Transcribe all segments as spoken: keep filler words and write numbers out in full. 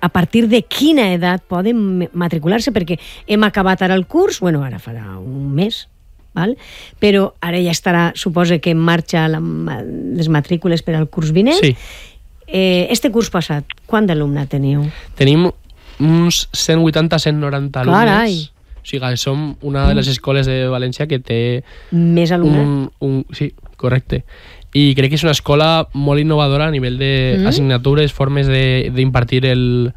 a partir de quina edat poden matricular-se, perquè hem acabat ara el curs, bueno, ara farà un mes, val? Però ara ja estarà, suposa que en marxa la, les matrícules per al curs vinent. Sí. Eh, este curs passat, quant d'alumne teniu? Tenim uns cent vuitanta a cent noranta alumnes. Carai! O sigui, som una de les escoles de València que té... Més alumne? Un, un, sí, correcte. I crec que és una escola molt innovadora a nivell d'assignatures, mm. formes d'impartir el...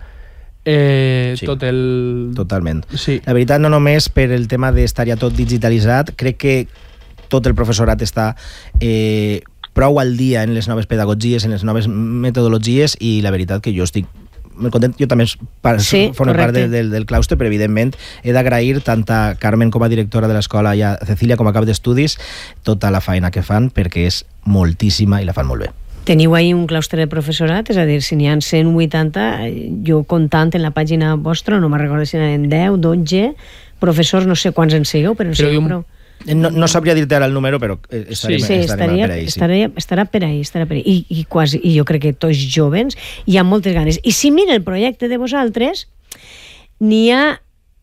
Eh, sí, tot el... Totalment. Sí. La veritat, no només per el tema d'estar ja tot digitalitzat, crec que tot el professorat està eh, prou al dia en les noves pedagogies, en les noves metodologies, i la veritat que jo estic molt content. Jo també sí, formo part de, del, del claustre, però evidentment he d'agrair tant a Carmen com a directora de l'escola i a Cecília com a cap d'estudis tota la feina que fan, perquè és moltíssima i la fan molt bé. Teniu ahir un claustre de professorat, és a dir, si n'hi ha cent vuitanta, jo comptant en la pàgina vostra, no me'n recordo si n'hi ha deu, dotze professors, no sé quants en sigueu, però en sigueu prou. No, no sabria dir-te ara el número, però estarem, sí, sí, estarem estaria, per ahí. Sí. Estaria, estarà per ahí, estarà per ahí. I, i, quasi, I jo crec que tots jovens hi ha moltes ganes. I si mira el projecte de vosaltres, n'hi ha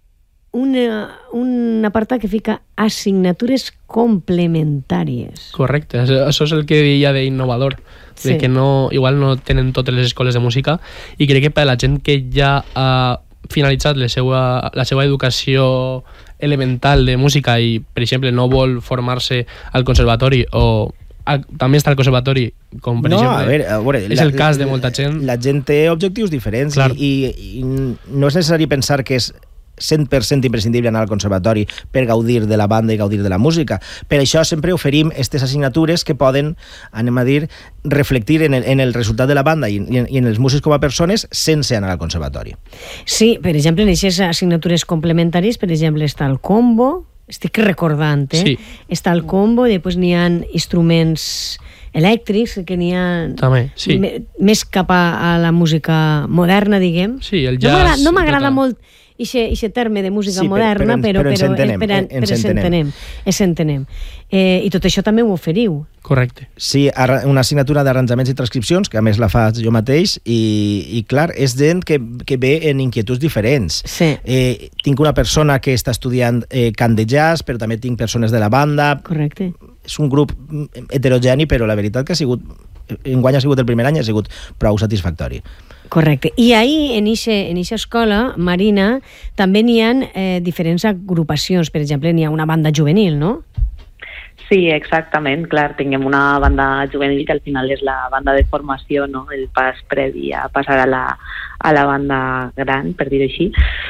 una, un apartat que fica assignatures complementàries. Correcte, això és el que deia d'innovador, sí. De que no, igual no tenen totes les escoles de música, i crec que per a la gent que ja ha finalitzat la seva, la seva educació elemental de música i, per exemple, no vol formar-se al conservatori o a, també està al conservatori, com per no, exemple, a veure, a veure, és la, el cas de molta gent. La gent té objectius diferents i, i, i no és necessari pensar que és cent per cent imprescindible anar al conservatori per gaudir de la banda i gaudir de la música. Per això sempre oferim aquestes assignatures que poden, anem a dir, reflectir en el, en el resultat de la banda i, i, en, i en els músics com a persones sense anar al conservatori. Sí, per exemple, en aquestes assignatures complementàries, per exemple, està el combo, estic recordant, eh? Sí. Està el combo, i després n'hi ha instruments elèctrics, que n'hi ha també, sí. més cap a, a la música moderna, diguem. Sí, el jazz. No m'agrada tota... molt Ixe terme de música sí, moderna, però, però, però, però, però, ens, però ens entenem. Ens entenem. Eh, I tot això també ho oferiu. Correcte. Sí, una assignatura d'arranjaments i transcripcions, que a més la faig jo mateix, i, i clar, és gent que, que ve en inquietuds diferents. Sí. Eh, tinc una persona que està estudiant eh, cant de jazz, però també tinc persones de la banda. Correcte. És un grup heterogeni, però la veritat que ha sigut, enguany ha sigut el primer any, ha sigut prou satisfactori. Correcte. I ahir, en aquesta escola, Marina, també n'hi ha eh, diferents agrupacions. Per exemple, n'hi ha una banda juvenil, no? Sí, exactament. Clar, tinguem una banda juvenil que al final és la banda de formació, no? El pas previ a passar a la, a la banda gran, per dir-ho així.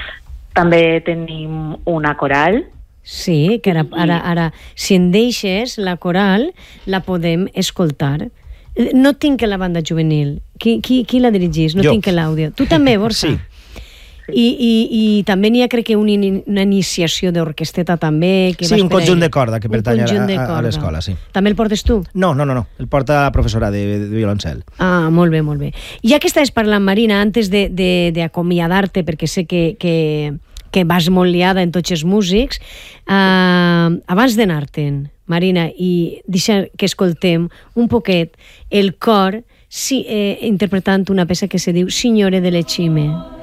També tenim una coral. Sí, que ara, ara, ara si en deixes la coral, la podem escoltar. No tinc la banda juvenil. Qui, qui, qui la dirigís? No jo. Tinc l'àudio. Tu també, Borja? Sí. I, i, i també n'hi ha, crec que, una, una iniciació d'orquesteta també. Que sí, un conjunt de corda que un pertany a, a, a corda. l'escola, sí. També el portes tu? No, no, no, no. El porta la professora de, de violoncel. Ah, molt bé, molt bé. Ja que estaves parlant, Marina, antes d'acomiadar-te, perquè sé que, que, que vas molt liada en tots els músics, uh, abans d'anar-te'n, Marina, i deixa que escoltem un poquet el cor si, eh, interpretant una peça que se diu Signore delle Cime.